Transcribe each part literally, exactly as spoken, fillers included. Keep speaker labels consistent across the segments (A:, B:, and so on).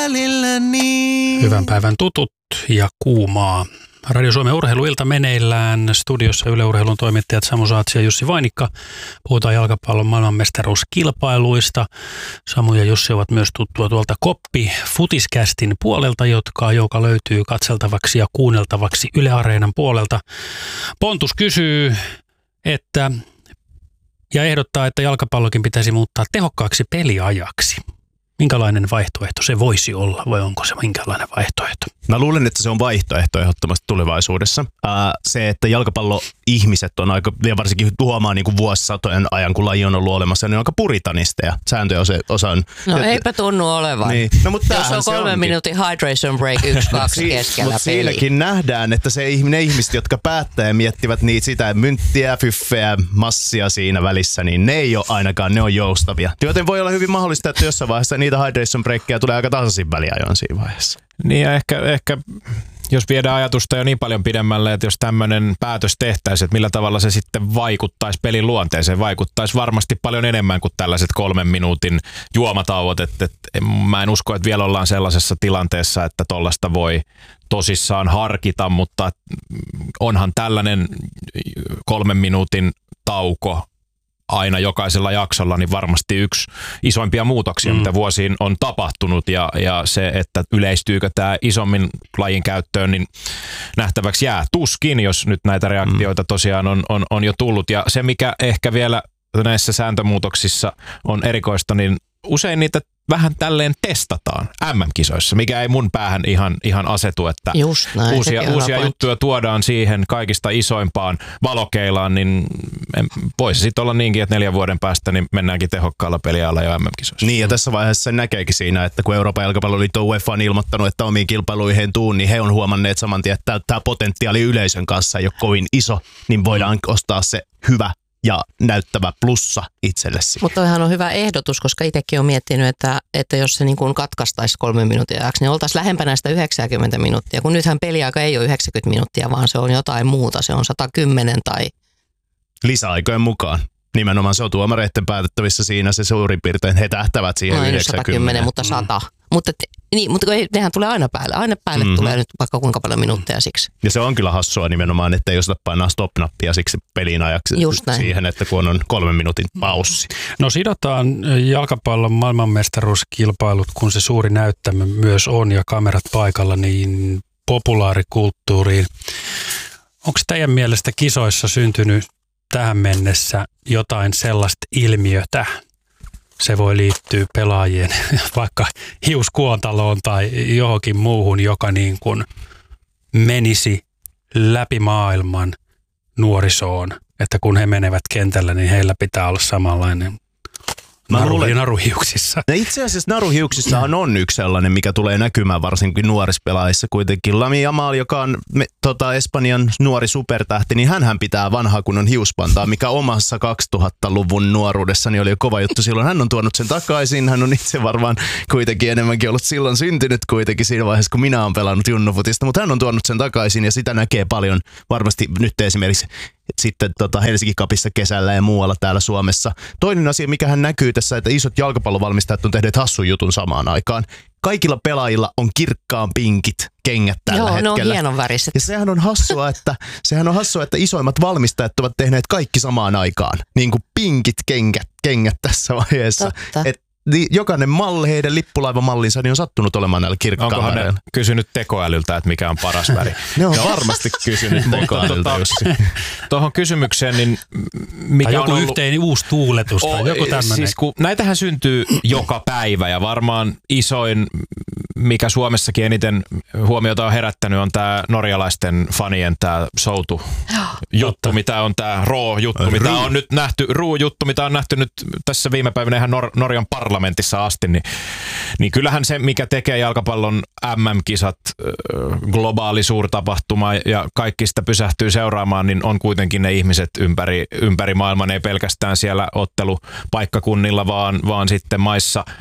A: Hyvän päivän tutut ja kuumaa. Radio Suomen urheiluilta meneillään. Studiossa Yle Urheilun toimittajat Samu Saatsi ja Jussi Vainikka. Puhutaan jalkapallon maailmanmestaruuskilpailuista. Samu ja Jussi ovat myös tuttua tuolta Koppi Futiskästin puolelta, jotka, joka löytyy katseltavaksi ja kuunneltavaksi Yle Areenan puolelta. Pontus kysyy, että ja ehdottaa, että jalkapallokin pitäisi muuttaa tehokkaaksi peliajaksi. Minkälainen vaihtoehto se voisi olla, vai onko se minkälainen vaihtoehto?
B: Mä luulen, että se on vaihtoehto ehdottomasti tulevaisuudessa. Ää, se, että jalkapalloihmiset on aika, ja varsinkin huomaa niin kuin vuosisatojen ajan, kun laji on ollut olemassa, niin on aika puritanisteja. Sääntöjä osa, osa on.
C: No et, eipä tunnu olevan. Niin. No, mutta jos on kolmen minuutin hydration break, yksi, kaksi keskellä
B: Mutta
C: peli.
B: siinäkin nähdään, että se, ne ihmiset, jotka päättää ja miettivät niitä sitä mynttiä, fyffeä, massia siinä välissä, niin ne ei ole ainakaan, ne on joustavia. Joten voi olla hyvin mahdollista, että jossain vaiheessa niitä hydration breakkejä tulee aika tasaisin väliajoin siinä vaiheessa.
D: Niin ja ehkä, ehkä jos viedään ajatusta jo niin paljon pidemmälle, että jos tämmöinen päätös tehtäisiin, että millä tavalla se sitten vaikuttaisi pelin luonteeseen, vaikuttaisi varmasti paljon enemmän kuin tällaiset kolmen minuutin juomatauot. Että, että mä en usko, että vielä ollaan sellaisessa tilanteessa, että tollaista voi tosissaan harkita, mutta onhan tällainen kolmen minuutin tauko aina jokaisella jaksolla niin varmasti yksi isoimpia muutoksia, mm. mitä vuosiin on tapahtunut ja, ja se, että yleistyykö tämä isommin lajin käyttöön, niin nähtäväksi jää tuskin, jos nyt näitä reaktioita tosiaan on, on, on jo tullut. Ja se, mikä ehkä vielä näissä sääntömuutoksissa on erikoista, niin usein niitä vähän tälleen testataan äm äm-kisoissa, mikä ei mun päähän ihan, ihan asetu, että
C: näin,
D: uusia, uusia juttuja tuodaan siihen kaikista isoimpaan valokeilaan, niin voisi sitten olla niinkin, että neljän vuoden päästä niin mennäänkin tehokkaalla peliajalla jo äm äm-kisoissa.
B: Niin ja tässä vaiheessa se näkeekin siinä, että kun Euroopan jalkapalloliitto UEFA on ilmoittanut, että omiin kilpailuihin tuun, niin he on huomanneet saman tien, että tämä potentiaali yleisön kanssa ei ole kovin iso, niin voidaan ostaa se hyvä ja näyttävä plussa itsellesi.
C: Mutta toihan on hyvä ehdotus, koska itsekin olen miettinyt, että, että jos se niin kuin katkaistaisi kolmen minuutin ajaksi, niin oltaisiin lähempänä sitä yhdeksänkymmentä minuuttia, kun nythän peliaika ei ole yhdeksänkymmentä minuuttia, vaan se on jotain muuta, se on sata kymmenen tai
B: lisäaikojen mukaan. Nimenomaan se on tuomareiden päätettävissä siinä se suurin piirtein. He tähtävät siihen
C: no,
B: yhdeksänkymmentä.
C: sata kymmenen, mutta sata. Mm. Mutta, niin, mutta nehän tulee aina päälle. Aina päälle mm-hmm. tulee nyt vaikka kuinka paljon minuutteja siksi.
B: Ja se on kyllä hassua nimenomaan, että ei osata painaa stop-nappia siksi pelin ajaksi siihen, että kun on kolmen minuutin paussi.
A: No sidotaan jalkapallon maailmanmestaruuskilpailut, kun se suuri näyttämö myös on ja kamerat paikalla, niin populaarikulttuuriin. Onko teidän mielestä kisoissa syntynyt tähän mennessä jotain sellaista ilmiötä? Se voi liittyä pelaajien vaikka hiuskuontaloon tai johonkin muuhun, joka niin kuin menisi läpi maailman nuorisoon. Että kun he menevät kentällä, niin heillä pitää olla samanlainen naru, naruhiuksissa.
B: No itse asiassa naruhiuksissahan on yksi sellainen, mikä tulee näkymään varsinkin nuorispelaajissa kuitenkin. Lamine Yamal, joka on me, tota, Espanjan nuori supertähti, niin hänhän pitää vanhaa kunnon hiuspantaa, mikä omassa kaksituhattaluvun nuoruudessani oli jo kova juttu silloin. Hän on tuonut sen takaisin, hän on itse varmaan kuitenkin enemmänkin ollut silloin syntynyt kuitenkin siinä vaiheessa, kun minä olen pelannut junnufutista, mutta hän on tuonut sen takaisin ja sitä näkee paljon varmasti nyt esimerkiksi sitten tota Helsingin Cupissa kesällä ja muualla täällä Suomessa. Toinen asia, mikä hän näkyy tässä, että isot jalkapallovalmistajat on tehneet hassun jutun samaan aikaan. Kaikilla pelaajilla on kirkkaan pinkit kengät tällä
C: Joo,
B: hetkellä.
C: Joo, ne on hienon väriset.
B: Ja sehän on hassua, että, sehän on hassua, että isoimmat valmistajat ovat tehneet kaikki samaan aikaan. Niin kuin pinkit kengät, kengät tässä vaiheessa. Et jokainen malli, heidän lippulaivamallinsa, niin on sattunut olemaan näillä kirkkailla.
D: Onkohan ne kysynyt tekoälyltä, että mikä on paras väri?
B: Ne on varmasti kysynyt tekoälyltä, Jussi.
D: Tuohon kysymykseen, niin mikä
A: tai joku
D: on ollut
A: yhteen uusi tuuletus tai joku tämmöinen.
D: Siis kun näitähän syntyy joka päivä ja varmaan isoin, mikä Suomessakin eniten huomiota on herättänyt, on tämä norjalaisten fanien tämä soutu juttu, mitä on tämä Raw-juttu, mitä on nyt nähty, Ruu-juttu, mitä on nähty nyt tässä viime päivinä ihan Nor- Norjan parlamentissa asti, niin, niin kyllähän se, mikä tekee jalkapallon äm äm-kisat, globaali suurtapahtuma ja kaikki sitä pysähtyy seuraamaan, niin on kuitenkin ne ihmiset ympäri, ympäri maailman, ei pelkästään siellä ottelupaikkakunnilla, vaan, vaan sitten maissa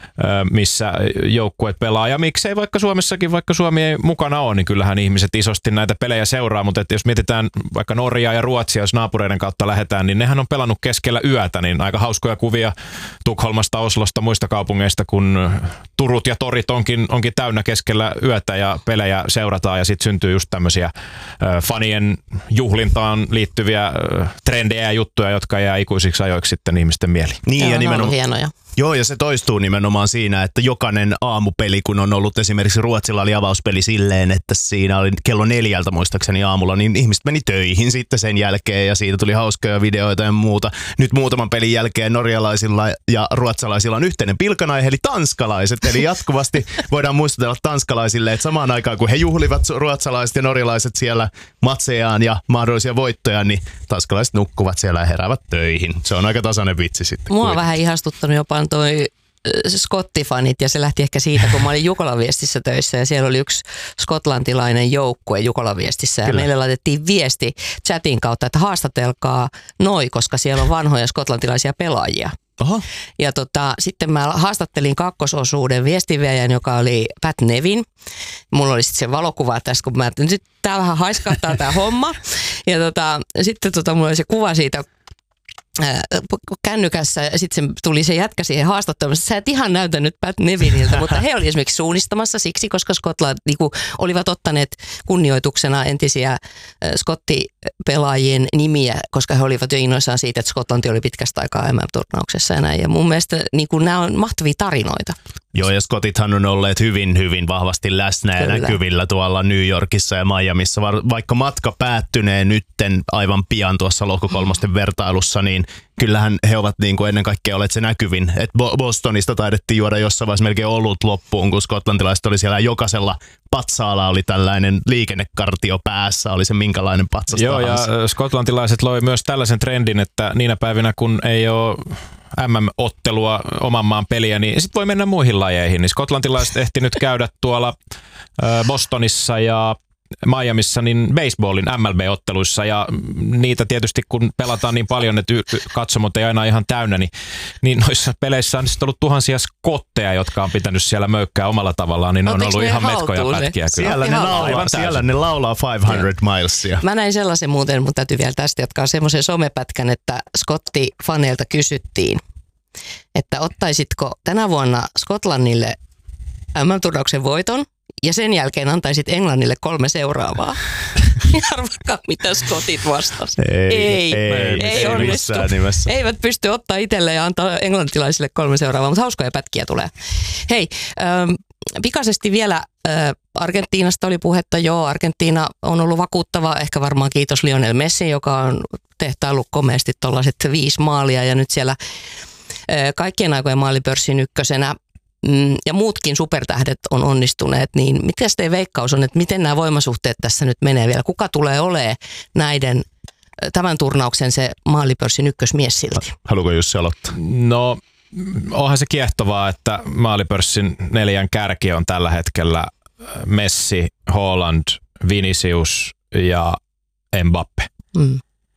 D: missä joukkueet pelaa. Ja miksei vaikka Suomessakin, vaikka Suomi ei mukana ole, niin kyllähän ihmiset isosti näitä pelejä seuraa. Mutta jos mietitään vaikka Norjaa ja Ruotsia, jos naapureiden kautta lähdetään, niin nehän on pelannut keskellä yötä. Niin aika hauskoja kuvia Tukholmasta, Oslosta, muista kaupungeista, kun Turut ja torit onkin, onkin täynnä keskellä yötä ja pelejä seurataan. Ja sitten syntyy just tämmöisiä fanien juhlintaan liittyviä trendejä ja juttuja, jotka jää ikuisiksi ajoiksi sitten ihmisten mieliin.
B: Niin, ja nimenomaan
C: hienoja.
B: Joo, ja se toistuu nimenomaan siinä, että jokainen aamupeli, kun on ollut esimerkiksi Ruotsilla oli avauspeli silleen, että siinä oli kello neljältä muistaakseni aamulla, niin ihmiset meni töihin sitten sen jälkeen ja siitä tuli hauskoja videoita ja muuta. Nyt muutaman pelin jälkeen norjalaisilla ja ruotsalaisilla on yhteinen pilkanaihe, eli tanskalaiset. Eli jatkuvasti voidaan muistutella tanskalaisille, että samaan aikaan kun he juhlivat ruotsalaiset ja norjalaiset siellä matsejaan ja mahdollisia voittoja, niin tanskalaiset nukkuvat siellä ja heräävät töihin. Se on aika tasainen vitsi sitten.
C: Mua on vähän ihastuttanut jopa toi skottifanit, ja se lähti ehkä siitä, kun mä olin Jukola-viestissä töissä ja siellä oli yksi skotlantilainen joukkue Jukola-viestissä ja Kyllä. meille laitettiin viesti chatin kautta, että haastatelkaa noi, koska siellä on vanhoja skotlantilaisia pelaajia.
B: Oho.
C: Ja tota, sitten mä haastattelin kakkososuuden viestinviejän, joka oli Pat Nevin. Mulla oli sitten se valokuva tästä, kun mä ajattelin, nyt tää vähän haiskahtaa tää homma. Ja tota, sitten tota, mulla oli se kuva siitä kännykässä ja sitten se tuli se jätkä siihen haastatteluun. Sä et ihan näytä nyt Pat Neviniltä, mutta he oli esimerkiksi suunnistamassa siksi, koska Skotlanti niinku, olivat ottaneet kunnioituksena entisiä skottipelaajien nimiä, koska he olivat jo innoissaan siitä, että Skotlanti oli pitkästä aikaa M M-turnauksessa ja näin. Ja mun mielestä niinku, nämä on mahtavia tarinoita.
B: Joo, ja skotithan on olleet hyvin, hyvin vahvasti läsnä ja Kyllä. näkyvillä tuolla New Yorkissa ja Miamissa. Vaikka matka päättyneen nytten aivan pian tuossa lohkokolmosten vertailussa, niin kyllähän he ovat niin kuin ennen kaikkea olleet se näkyvin. Et Bostonista taidettiin juoda jossain vaiheessa melkein olut loppuun, kun skotlantilaiset oli siellä jokaisella patsaalla oli tällainen liikennekartio päässä, oli se minkälainen patsas
D: Joo, tahansa. Ja skotlantilaiset loi myös tällaisen trendin, että niinä päivinä kun ei ole M M-ottelua oman maan peliä, niin sitten voi mennä muihin lajeihin. Niin skotlantilaiset ehti nyt käydä tuolla Bostonissa ja Miamissa niin baseballin M L B-otteluissa ja niitä tietysti kun pelataan niin paljon, että katsomot ei aina ihan täynnä, niin, niin noissa peleissä on sitten ollut tuhansia skotteja, jotka on pitänyt siellä möykkää omalla tavallaan, niin ne on ollut ihan metkoja pätkiä.
B: Siellä ne, laulaa, siellä ne laulaa viisisataa milesia.
C: Mä näin sellaisen muuten, mutta täytyy vielä tästä jatkaa semmoisen somepätkän, että Skotti-faneilta kysyttiin, että ottaisitko tänä vuonna Skotlannille M M-turnauksen voiton, ja sen jälkeen antaisit Englannille kolme seuraavaa. Arvakaa, mitä skotit vastasi.
B: Ei, ei, ei,
C: ei, ei onnistu. Eivät pysty ottaa itselleen ja antaa englantilaisille kolme seuraavaa, mutta hauskoja pätkiä tulee. Hei, ähm, pikaisesti vielä äh, Argentiinasta oli puhetta. Joo, Argentiina on ollut vakuuttava, ehkä varmaan kiitos Lionel Messi, joka on tehtaillut komeasti tuollaiset viisi maalia ja nyt siellä äh, kaikkien aikojen maalipörssin ykkösenä. Ja muutkin supertähdet on onnistuneet, niin mitä teidän veikkaus on, että miten nämä voimasuhteet tässä nyt menee vielä? Kuka tulee olemaan näiden, tämän turnauksen se maalipörssin ykkösmies silti?
B: Haluatko Jussi aloittaa?
D: No, onhan se kiehtovaa, että maalipörssin neljän kärki on tällä hetkellä Messi, Haaland, Vinicius ja Mbappe. Mm.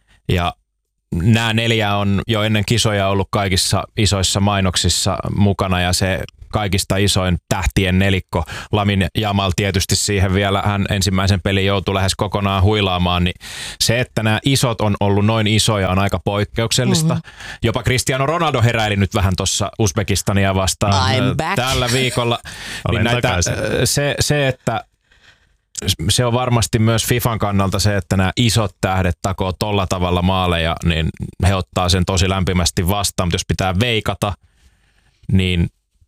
D: Ja nämä neljä on jo ennen kisoja ollut kaikissa isoissa mainoksissa mukana ja se kaikista isoin tähtien nelikko. Lamin Jamal tietysti siihen vielä, hän ensimmäisen pelin joutui lähes kokonaan huilaamaan, niin se, että nämä isot on ollut noin isoja on aika poikkeuksellista. Mm-hmm. Jopa Cristiano Ronaldo heräili nyt vähän tuossa Uzbekistania vastaan tällä viikolla. Niin näitä, se, se, että se on varmasti myös FIFAn kannalta se, että nämä isot tähdet takoo tolla tavalla maaleja, niin he ottaa sen tosi lämpimästi vastaan. Mutta jos pitää veikata, niin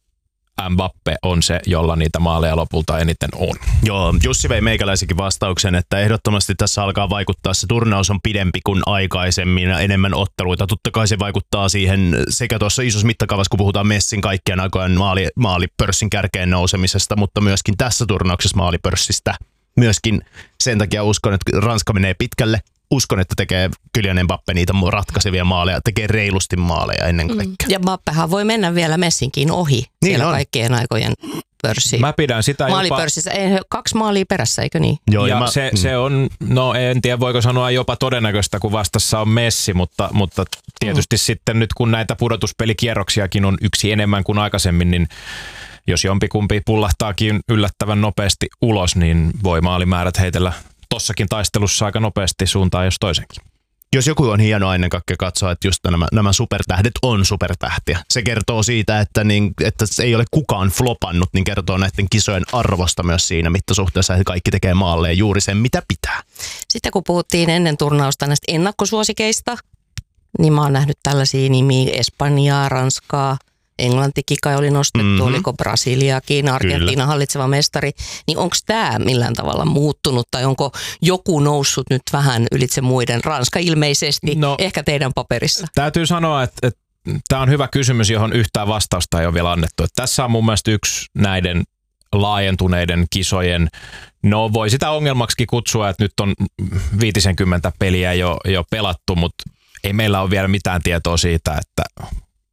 D: Mbappe on se, jolla niitä maaleja lopulta eniten on.
B: Joo, Jussi vei meikäläisikin vastauksen, että ehdottomasti tässä alkaa vaikuttaa. Se turnaus on pidempi kuin aikaisemmin ja enemmän otteluita. Totta kai se vaikuttaa siihen sekä tuossa isossa mittakaavassa, kun puhutaan Messin kaikkien aikojen maali, maalipörssin kärkeen nousemisesta, mutta myöskin tässä turnauksessa maalipörssistä. Myöskin sen takia uskon, että Ranska menee pitkälle. Uskon, että tekee Kylian Mbappe niitä ratkaisevia maaleja, tekee reilusti maaleja ennen kaikkea.
C: Mm. Ja Mbappehan voi mennä vielä Messinkin ohi niin siellä on. Kaikkien aikojen maalipörssi.
D: Mä pidän sitä
C: Maalipörssissä, ei, kaksi maalia perässä, eikö niin?
B: Joo,
D: ja
B: mä,
D: se, se on, no en tiedä voiko sanoa jopa todennäköistä, kun vastassa on Messi, mutta, mutta tietysti mm. sitten nyt kun näitä pudotuspelikierroksiakin on yksi enemmän kuin aikaisemmin, niin jos jompikumpi pullahtaakin yllättävän nopeasti ulos, niin voi maalimäärät heitellä tossakin taistelussa aika nopeasti suuntaan jos toisenkin.
B: Jos joku on hienoa ennen kaikkea katsoa, että just nämä, nämä supertähdet on supertähtiä. Se kertoo siitä, että, niin, että ei ole kukaan flopannut, niin kertoo näiden kisojen arvosta myös siinä mittasuhteessa, että kaikki tekee maalleen juuri sen, mitä pitää.
C: Sitten kun puhuttiin ennen turnausta näistä ennakkosuosikeista, niin mä oon nähnyt tällaisia nimiä, Espanjaa, Ranskaa, Englantikin kai oli nostettu, mm-hmm. oliko Brasiliakin, Argentiina Kyllä. hallitseva mestari, niin onko tämä millään tavalla muuttunut tai onko joku noussut nyt vähän ylitse muiden? Ranska ilmeisesti, no, ehkä teidän paperissa.
D: Täytyy sanoa, että, että tämä on hyvä kysymys, johon yhtään vastausta ei ole vielä annettu. Että tässä on mun mielestä yksi näiden laajentuneiden kisojen, no voi sitä ongelmaksikin kutsua, että nyt on viitisenkymmentä peliä jo, jo pelattu, mutta ei meillä ole vielä mitään tietoa siitä, että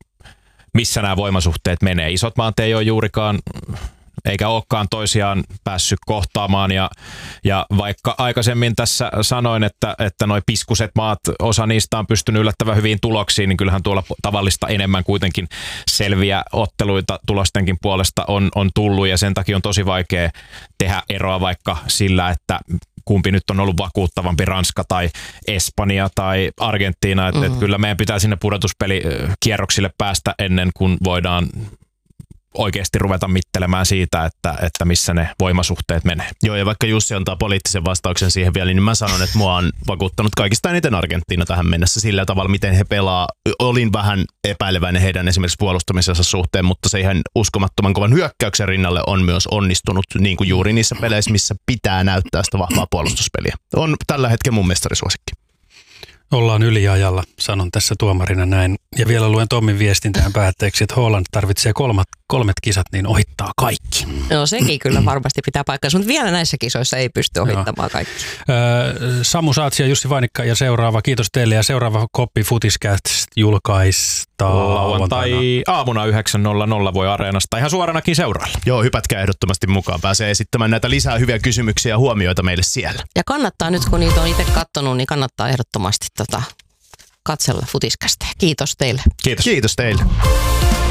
D: missä nämä voimasuhteet menee. Isot maat ei ole juurikaan, eikä olekaan toisiaan päässyt kohtaamaan. Ja, ja vaikka aikaisemmin tässä sanoin, että, että noi piskuset maat, osa niistä on pystynyt yllättävän hyviin tuloksiin, niin kyllähän tuolla tavallista enemmän kuitenkin selviä otteluita tulostenkin puolesta on, on tullut. Ja sen takia on tosi vaikea tehdä eroa vaikka sillä, että kumpi nyt on ollut vakuuttavampi, Ranska tai Espanja tai Argentiina. Että mm-hmm. et kyllä meidän pitää sinne pudotuspelikierroksille päästä ennen kuin voidaan oikeasti ruveta mittelemään siitä, että, että missä ne voimasuhteet menee.
B: Joo, ja vaikka Jussi antaa poliittisen vastauksen siihen vielä, niin mä sanon, että mua on vakuuttanut kaikista eniten Argentiina tähän mennessä sillä tavalla, miten he pelaa. Olin vähän epäileväinen heidän esimerkiksi puolustamisensa suhteen, mutta se ihan uskomattoman kovan hyökkäyksen rinnalle on myös onnistunut, niin kuin juuri niissä peleissä, missä pitää näyttää sitä vahvaa puolustuspeliä. On tällä hetkellä mun mestarisuosikki.
A: Ollaan yliajalla, sanon tässä tuomarina näin. Ja vielä luen Tommin viestin tähän päätteeksi, että Holland tarvitsee kolmat, kolmet kisat, niin ohittaa kaikki.
C: No sekin kyllä varmasti pitää paikkansa, mutta vielä näissä kisoissa ei pysty ohittamaan kaikki.
A: Öö, Samu Saatsi ja Jussi Vainikka ja seuraava, kiitos teille. Ja seuraava Koppi Futiscast julkaistaan
D: lauantai aamuna yhdeksän nolla nolla voi Areenasta ihan suoranakin seurailla.
B: Joo, hypätkää ehdottomasti mukaan. Pääsee esittämään näitä lisää hyviä kysymyksiä ja huomioita meille siellä.
C: Ja kannattaa nyt, kun niitä on itse katsonut, niin kannattaa ehdottomasti tota, katsella Futiscastia. Kiitos teille.
B: Kiitos. Kiitos teille.